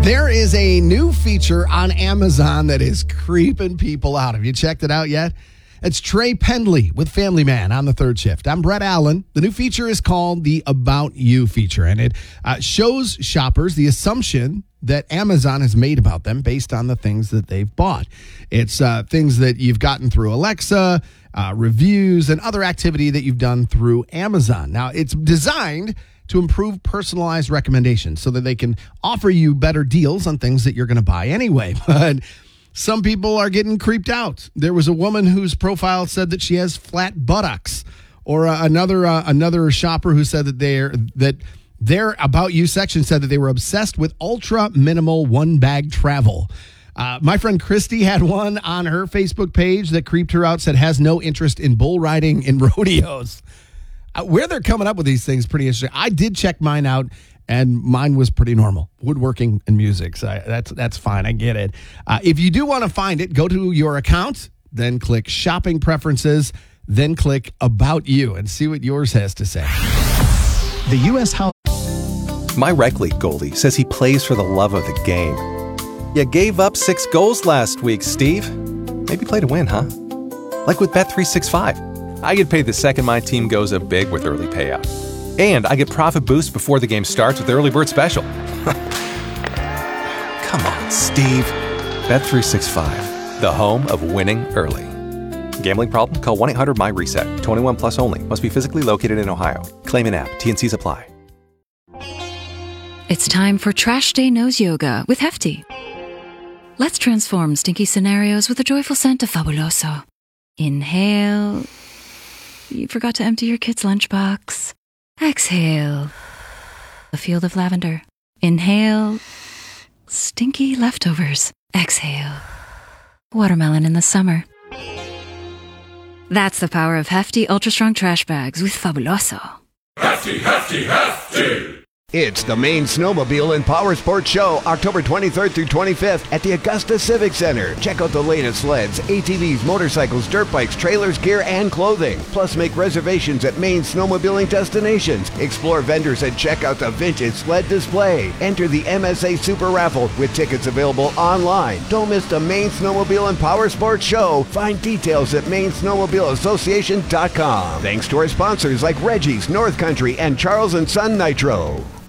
There is a new feature on Amazon that is creeping people out. Have you checked it out yet? It's Trey Pendley with Family Man on the third shift. I'm Brett Allen. The new feature is called the About You feature, and it shows shoppers the assumption that Amazon has made about them based on the things that they've bought. It's things that you've gotten through Alexa, reviews, and other activity that you've done through Amazon. Now, it's designed to improve personalized recommendations so that they can offer you better deals on things that you're going to buy anyway. But some people are getting creeped out. There was a woman whose profile said that she has flat buttocks, or another shopper who said that their About You section said that they were obsessed with ultra minimal one bag travel. My friend Christy had one on her Facebook page that creeped her out, said has no interest in bull riding in rodeos. Where they're coming up with these things, pretty interesting. I did check mine out, and mine was pretty normal. Woodworking and music, so that's fine. I get it. If you do want to find it, go to your account, then click Shopping Preferences, then click About You, and see what yours has to say. The U.S. House. My rec league goalie says he plays for the love of the game. You gave up 6 goals last week, Steve. Maybe play to win, huh? Like with Bet365. I get paid the second my team goes up big with early payout. And I get profit boost before the game starts with Early Bird Special. Come on, Steve. Bet365, the home of winning early. Gambling problem? Call 1-800-MY-RESET. 21 plus only. Must be physically located in Ohio. Claim in app. T&Cs apply. It's time for Trash Day Nose Yoga with Hefty. Let's transform stinky scenarios with the joyful scent of Fabuloso. Inhale. You forgot to empty your kid's lunchbox. Exhale. A field of lavender. Inhale. Stinky leftovers. Exhale. Watermelon in the summer. That's the power of Hefty Ultra Strong Trash Bags with Fabuloso. Hefty, hefty, hefty! It's the Maine Snowmobile and Power Sports Show, October 23rd through 25th at the Augusta Civic Center. Check out the latest sleds, ATVs, motorcycles, dirt bikes, trailers, gear, and clothing. Plus, make reservations at Maine Snowmobiling destinations. Explore vendors and check out the vintage sled display. Enter the MSA Super Raffle with tickets available online. Don't miss the Maine Snowmobile and Power Sports Show. Find details at MaineSnowmobileAssociation.com. Thanks to our sponsors like Reggie's, North Country, and Charles & Son Nitro.